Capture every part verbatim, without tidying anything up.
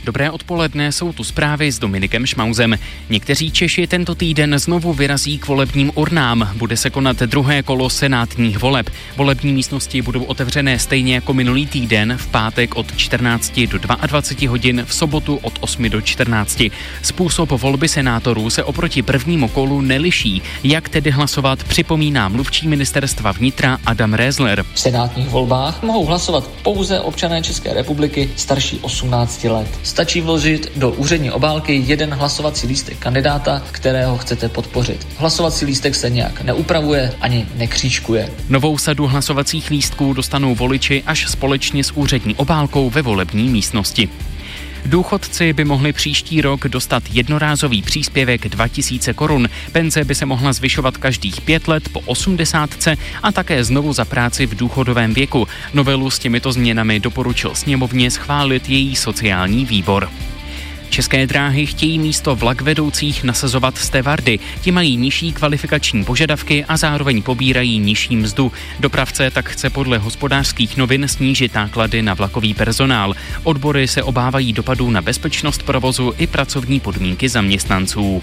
Dobré odpoledne, jsou tu zprávy s Dominikem Šmauzem. Někteří Češi tento týden znovu vyrazí k volebním urnám. Bude se konat druhé kolo senátních voleb. Volební místnosti budou otevřené stejně jako minulý týden, v pátek od čtrnácti do dvaceti dvou hodin, v sobotu od osmi do čtrnácti. Způsob volby senátorů se oproti prvnímu kolu neliší. Jak tedy hlasovat, připomíná mluvčí ministerstva vnitra Adam Rézler. V senátních volbách mohou hlasovat pouze občané České republiky starší osmnácti let. Stačí vložit do úřední obálky jeden hlasovací lístek kandidáta, kterého chcete podpořit. Hlasovací lístek se nějak neupravuje ani nekřížkuje. Novou sadu hlasovacích lístků dostanou voliči až společně s úřední obálkou ve volební místnosti. Důchodci by mohli příští rok dostat jednorázový příspěvek dva tisíce korun. Penze by se mohla zvyšovat každých pět let po osmdesátce a také znovu za práci v důchodovém věku. Novelu s těmito změnami doporučil sněmovně schválit její sociální výbor. České dráhy chtějí místo vlakvedoucích nasazovat stevardy. Ti mají nižší kvalifikační požadavky a zároveň pobírají nižší mzdu. Dopravce tak chce podle Hospodářských novin snížit náklady na vlakový personál. Odbory se obávají dopadů na bezpečnost provozu i pracovní podmínky zaměstnanců.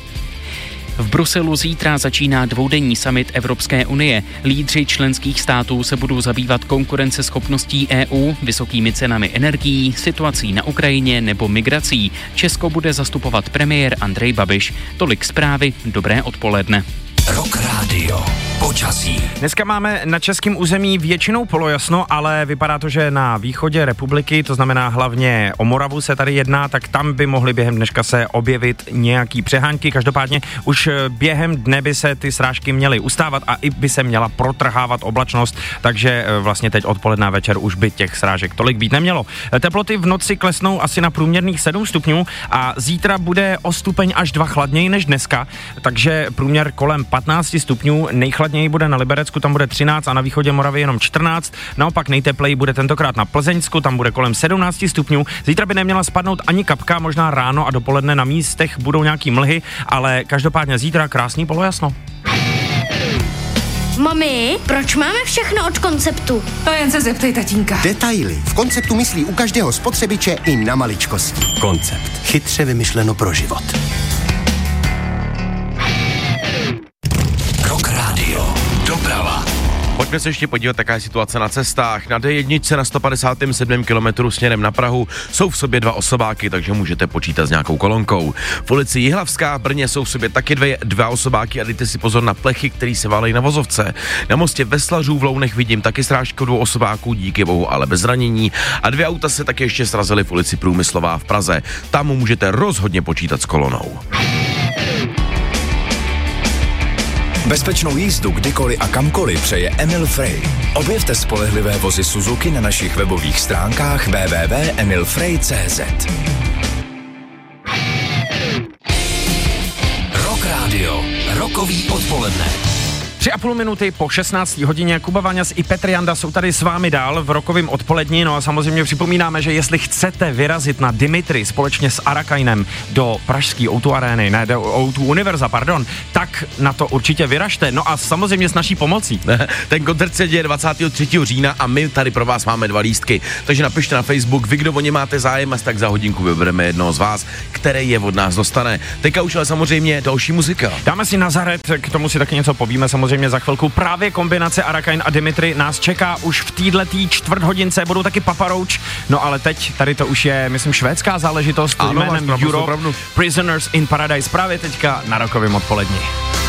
V Bruselu zítra začíná dvoudenní summit Evropské unie. Lídři členských států se budou zabývat konkurenceschopností E U, vysokými cenami energií, situací na Ukrajině nebo migrací. Česko bude zastupovat premiér Andrej Babiš. Tolik zprávy, dobré odpoledne. Rock Radio. Počasí. Dneska máme na českém území většinou polojasno, ale vypadá to, že na východě republiky, to znamená hlavně o Moravu se tady jedná, tak tam by mohly během dneška se objevit nějaký přehánky. Každopádně už během dne by se ty srážky měly ustávat a i by se měla protrhávat oblačnost, takže vlastně teď odpoledne a večer už by těch srážek tolik být nemělo. Teploty v noci klesnou asi na průměrných sedm stupňů a zítra bude o stupeň až dva chladněji než dneska, takže průměr kolem patnáct stupňů, nejchladněji bude na Liberecku, tam bude třináct a na východě Moravy jenom čtrnáct, naopak nejtepleji bude tentokrát na Plzeňsku, tam bude kolem sedmnáct stupňů, zítra by neměla spadnout ani kapka, možná ráno a dopoledne na místech budou nějaký mlhy, ale každopádně zítra krásný polojasno. Mami, proč máme všechno od Konceptu? To jen se zeptej tatínka. Detaily. V Konceptu myslí u každého spotřebiče i na maličkosti. Koncept. Chytře vymyšleno pro život. Doprava. Pojďme se ještě podívat, jaká je situace na cestách. Na D jedna na sto padesát sedm kilometrů směrem na Prahu jsou v sobě dva osobáky, takže můžete počítat s nějakou kolonkou. V ulici Jihlavská v Brně jsou v sobě taky dvě, dva osobáky a dejte si pozor na plechy, které se válejí na vozovce. Na mostě Veslařů v Lounech vidím taky srážku dvou osobáků, díky bohu ale bez zranění. A dvě auta se taky ještě srazily v ulici Průmyslová v Praze. Tam můžete rozhodně počítat s kolonou. Bezpečnou jízdu kdykoliv a kamkoliv přeje Emil Frey. Objevte spolehlivé vozy Suzuki na našich webových stránkách w w w tečka emil frey tečka c z. Rock Radio. Rokový odpoledne. Tři a půl minuty po šestnácté hodině. Kuba Vaňas i Petr Janda jsou tady s vámi dál v rokovém odpolední. No a samozřejmě připomínáme, že jestli chcete vyrazit na Dimitri společně s Arakainem do pražské ó dva arény, ne, do ó dva Univerza, pardon, tak na to určitě vyražte. No a samozřejmě s naší pomocí. Ten koncert se děje dvacátého třetího října a my tady pro vás máme dva lístky. Takže napište na Facebook, vy kdo o ně máte zájem, a tak za hodinku vybereme jednoho z vás, který je od nás dostane. Teďka už ale samozřejmě další muzika. Dáme si Nazaret, k tomu si taky něco povíme, samozřejmě za chvilku. Právě kombinace Arakain a Dimitri nás čeká už v týhletý čtvrt hodince, budou taky Papa Roach, no ale teď tady to už je, myslím, švédská záležitost ano, jménem Europe, Prisoners in Paradise, právě teďka na rokovém odpolední.